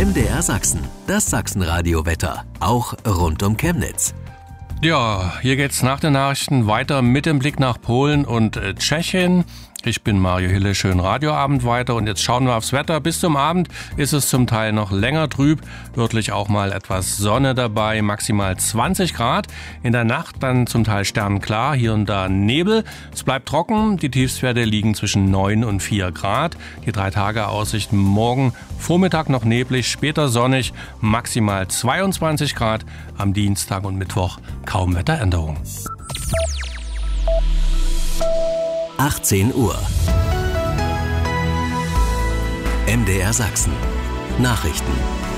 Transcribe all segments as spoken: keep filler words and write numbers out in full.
M D R Sachsen, das Sachsenradio-Wetter, auch rund um Chemnitz. Ja, hier geht's nach den Nachrichten weiter mit dem Blick nach Polen und äh, Tschechien. Ich bin Mario Hille, schönen Radioabend weiter und jetzt schauen wir aufs Wetter. Bis zum Abend ist es zum Teil noch länger trüb, örtlich auch mal etwas Sonne dabei, maximal zwanzig Grad. In der Nacht dann zum Teil sternenklar, hier und da Nebel. Es bleibt trocken, die Tiefstwerte liegen zwischen neun und vier Grad. Die drei Tage Aussichten morgen Vormittag noch neblig, später sonnig, maximal zweiundzwanzig Grad. Am Dienstag und Mittwoch kaum Wetteränderung. achtzehn Uhr. M D R Sachsen. Nachrichten.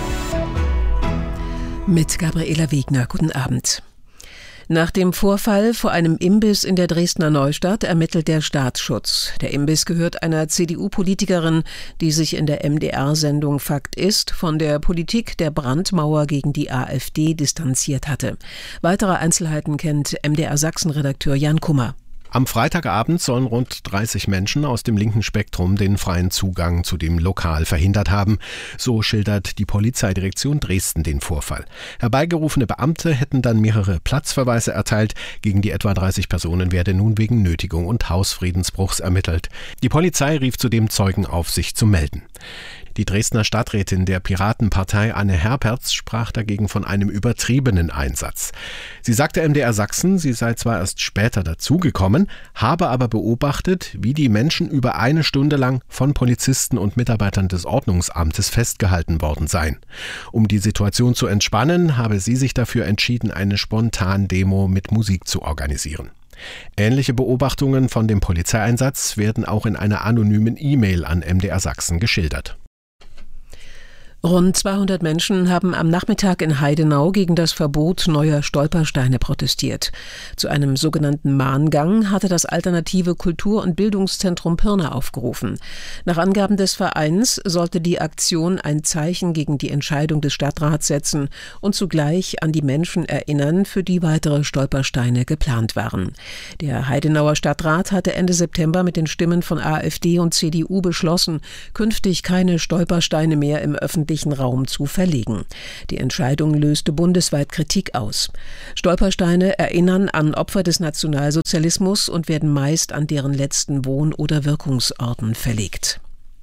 Mit Gabriela Wegner. Guten Abend. Nach dem Vorfall vor einem Imbiss in der Dresdner Neustadt ermittelt der Staatsschutz. Der Imbiss gehört einer C D U-Politikerin, die sich in der M D R-Sendung Fakt ist von der Politik der Brandmauer gegen die AfD distanziert hatte. Weitere Einzelheiten kennt M D R Sachsen-Redakteur Jan Kummer. Am Freitagabend sollen rund dreißig Menschen aus dem linken Spektrum den freien Zugang zu dem Lokal verhindert haben. So schildert die Polizeidirektion Dresden den Vorfall. Herbeigerufene Beamte hätten dann mehrere Platzverweise erteilt. Gegen die etwa dreißig Personen werde nun wegen Nötigung und Hausfriedensbruchs ermittelt. Die Polizei rief zudem Zeugen auf, sich zu melden. Die Dresdner Stadträtin der Piratenpartei Anne Herpertz sprach dagegen von einem übertriebenen Einsatz. Sie sagte M D R Sachsen, sie sei zwar erst später dazugekommen, habe aber beobachtet, wie die Menschen über eine Stunde lang von Polizisten und Mitarbeitern des Ordnungsamtes festgehalten worden seien. Um die Situation zu entspannen, habe sie sich dafür entschieden, eine Spontan-Demo mit Musik zu organisieren. Ähnliche Beobachtungen von dem Polizeieinsatz werden auch in einer anonymen E-Mail an M D R Sachsen geschildert. Rund zweihundert Menschen haben am Nachmittag in Heidenau gegen das Verbot neuer Stolpersteine protestiert. Zu einem sogenannten Mahngang hatte das alternative Kultur- und Bildungszentrum Pirna aufgerufen. Nach Angaben des Vereins sollte die Aktion ein Zeichen gegen die Entscheidung des Stadtrats setzen und zugleich an die Menschen erinnern, für die weitere Stolpersteine geplant waren. Der Heidenauer Stadtrat hatte Ende September mit den Stimmen von AfD und C D U beschlossen, künftig keine Stolpersteine mehr im öffentlichen Raum zu verlegen. Die Entscheidung löste bundesweit Kritik aus. Stolpersteine erinnern an Opfer des Nationalsozialismus und werden meist an deren letzten Wohn- oder Wirkungsorten verlegt.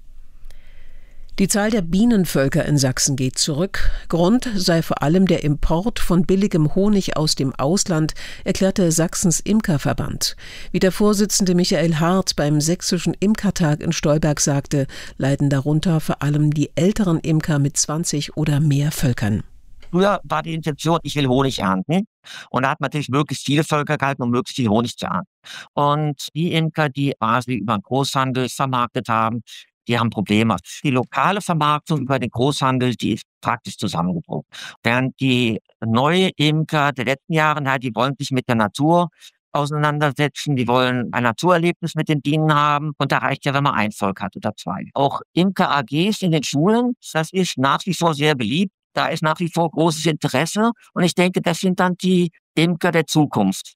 Die Zahl der Bienenvölker in Sachsen geht zurück. Grund sei vor allem der Import von billigem Honig aus dem Ausland, erklärte Sachsens Imkerverband. Wie der Vorsitzende Michael Hart beim Sächsischen Imkertag in Stolberg sagte, leiden darunter vor allem die älteren Imker mit zwanzig oder mehr Völkern. Früher war die Intention, ich will Honig ernten. Und da hat man natürlich möglichst viele Völker gehalten, um möglichst viel Honig zu ernten. Und die Imker, die quasi über den Großhandel vermarktet haben, die haben Probleme. Die lokale Vermarktung über den Großhandel, die ist praktisch zusammengebrochen. Während die neue Imker der letzten Jahre, die wollen sich mit der Natur auseinandersetzen, die wollen ein Naturerlebnis mit den Bienen haben. Und da reicht ja, wenn man ein Volk hat oder zwei. Auch Imker-A Gs in den Schulen, das ist nach wie vor sehr beliebt. Da ist nach wie vor großes Interesse. Und ich denke, das sind dann die Imker der Zukunft.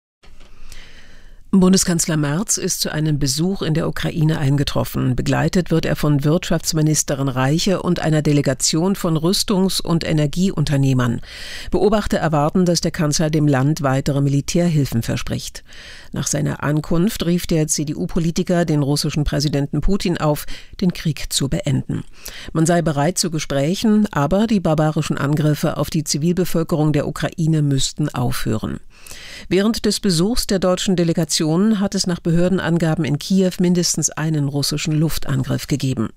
Bundeskanzler Merz ist zu einem Besuch in der Ukraine eingetroffen. Begleitet wird er von Wirtschaftsministerin Reiche und einer Delegation von Rüstungs- und Energieunternehmern. Beobachter erwarten, dass der Kanzler dem Land weitere Militärhilfen verspricht. Nach seiner Ankunft rief der C D U-Politiker den russischen Präsidenten Putin auf, den Krieg zu beenden. Man sei bereit zu Gesprächen, aber die barbarischen Angriffe auf die Zivilbevölkerung der Ukraine müssten aufhören. Während des Besuchs der deutschen Delegation hat es nach Behördenangaben in Kiew mindestens einen russischen Luftangriff gegeben.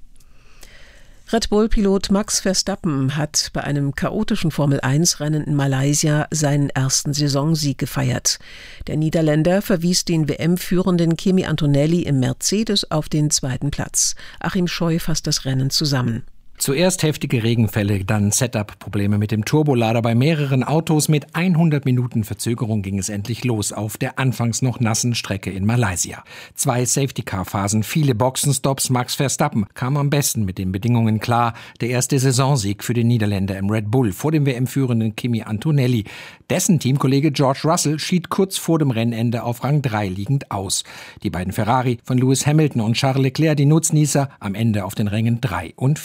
Red Bull-Pilot Max Verstappen hat bei einem chaotischen Formel eins Rennen in Malaysia seinen ersten Saisonsieg gefeiert. Der Niederländer verwies den W M-Führenden Kimi Antonelli im Mercedes auf den zweiten Platz. Achim Scheu fasst das Rennen zusammen. Zuerst heftige Regenfälle, dann Setup-Probleme mit dem Turbolader bei mehreren Autos. Mit hundert Minuten Verzögerung ging es endlich los auf der anfangs noch nassen Strecke in Malaysia. Zwei Safety-Car-Phasen, viele Boxenstops. Max Verstappen kam am besten mit den Bedingungen klar. Der erste Saisonsieg für den Niederländer im Red Bull vor dem W M-Führenden Kimi Antonelli. Dessen Teamkollege George Russell schied kurz vor dem Rennende auf Rang drei liegend aus. Die beiden Ferrari von Lewis Hamilton und Charles Leclerc, die Nutznießer, am Ende auf den Rängen drei und vier.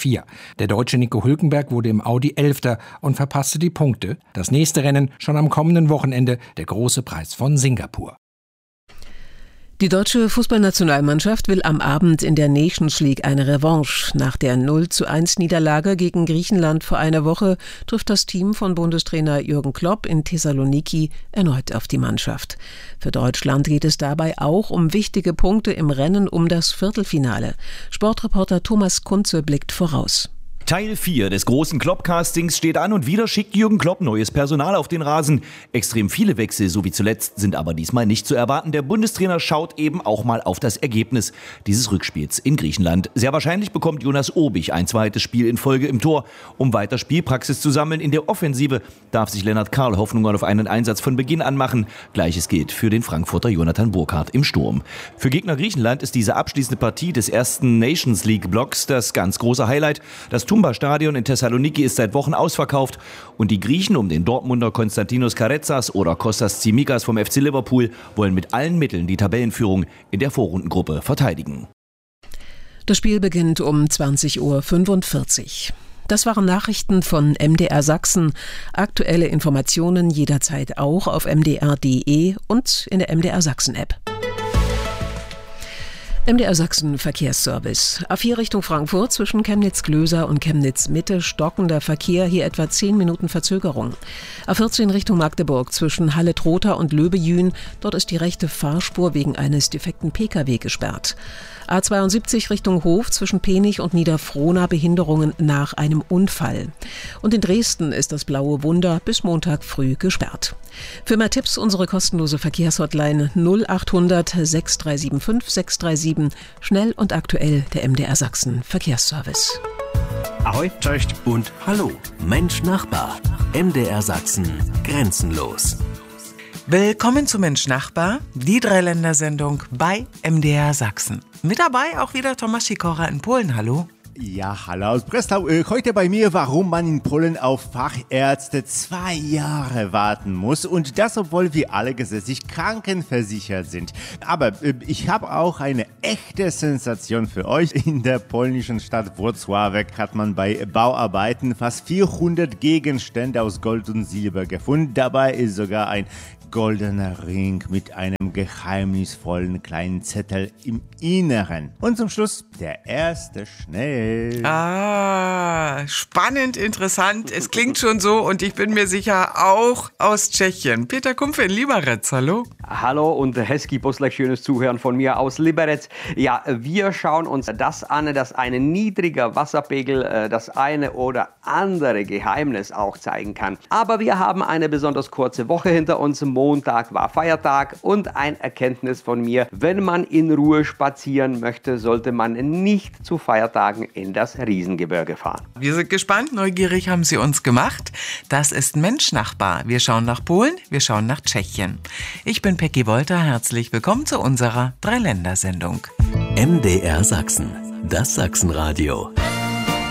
Der Deutsche Nico Hülkenberg wurde im Audi Elfter und verpasste die Punkte. Das nächste Rennen schon am kommenden Wochenende, der große Preis von Singapur. Die deutsche Fußballnationalmannschaft will am Abend in der Nations League eine Revanche. Nach der null zu eins Niederlage gegen Griechenland vor einer Woche trifft das Team von Bundestrainer Jürgen Klopp in Thessaloniki erneut auf die Mannschaft. Für Deutschland geht es dabei auch um wichtige Punkte im Rennen um das Viertelfinale. Sportreporter Thomas Kunze blickt voraus. Teil vier des großen Klopp-Castings steht an und wieder schickt Jürgen Klopp neues Personal auf den Rasen. Extrem viele Wechsel, so wie zuletzt, sind aber diesmal nicht zu erwarten. Der Bundestrainer schaut eben auch mal auf das Ergebnis dieses Rückspiels in Griechenland. Sehr wahrscheinlich bekommt Jonas Obig ein zweites Spiel in Folge im Tor. Um weiter Spielpraxis zu sammeln in der Offensive, darf sich Lennart Karl Hoffnungen auf einen Einsatz von Beginn an machen. Gleiches gilt für den Frankfurter Jonathan Burkhardt im Sturm. Für Gegner Griechenland ist diese abschließende Partie des ersten Nations League-Blocks das ganz große Highlight. Das Tumba-Stadion in Thessaloniki ist seit Wochen ausverkauft und die Griechen um den Dortmunder Konstantinos Karetsas oder Kostas Tsimikas vom F C Liverpool wollen mit allen Mitteln die Tabellenführung in der Vorrundengruppe verteidigen. Das Spiel beginnt um zwanzig Uhr fünfundvierzig. Das waren Nachrichten von M D R Sachsen. Aktuelle Informationen jederzeit auch auf m d r punkt d e und in der M D R Sachsen App. M D R Sachsen Verkehrsservice. A vier Richtung Frankfurt zwischen Chemnitz-Glöser und Chemnitz-Mitte stockender Verkehr, hier etwa zehn Minuten Verzögerung. A vierzehn Richtung Magdeburg zwischen Halle-Trotha und Löbejün. Dort ist die rechte Fahrspur wegen eines defekten P K W gesperrt. A zweiundsiebzig Richtung Hof zwischen Penich und Niederfrohna Behinderungen nach einem Unfall. Und in Dresden ist das Blaue Wunder bis Montag früh gesperrt. Für mehr Tipps unsere kostenlose Verkehrshotline null achthundert sechs drei sieben fünf sechs drei sieben. Schnell und aktuell der M D R Sachsen Verkehrsservice. Ahoi, cześć und hallo. Mensch Nachbar. M D R Sachsen grenzenlos. Willkommen zu Mensch Nachbar, die Dreiländersendung bei M D R Sachsen. Mit dabei auch wieder Thomas Sikora in Polen. Hallo. Ja, hallo aus Breslau. Heute bei mir, warum man in Polen auf Fachärzte zwei Jahre warten muss. Und das, obwohl wir alle gesetzlich krankenversichert sind. Aber ich habe auch eine echte Sensation für euch. In der polnischen Stadt Wrocławek hat man bei Bauarbeiten fast vierhundert Gegenstände aus Gold und Silber gefunden. Dabei ist sogar ein goldener Ring mit einem geheimnisvollen kleinen Zettel im Inneren. Und zum Schluss der erste Schnee. Ah, spannend, interessant. Es klingt schon so und ich bin mir sicher auch aus Tschechien. Peter Kumpfe in Liberec, hallo. Hallo und hezký poslech, schönes Zuhören von mir aus Liberec. Ja, wir schauen uns das an, dass ein niedriger Wasserpegel das eine oder andere Geheimnis auch zeigen kann. Aber wir haben eine besonders kurze Woche hinter uns. Montag war Feiertag und ein Erkenntnis von mir: Wenn man in Ruhe spazieren möchte, sollte man nicht zu Feiertagen in das Riesengebirge fahren. Wir sind gespannt, neugierig haben Sie uns gemacht. Das ist Mensch Nachbar. Wir schauen nach Polen, wir schauen nach Tschechien. Ich bin Peggy Wolter, herzlich willkommen zu unserer Dreiländersendung. M D R Sachsen, das Sachsenradio.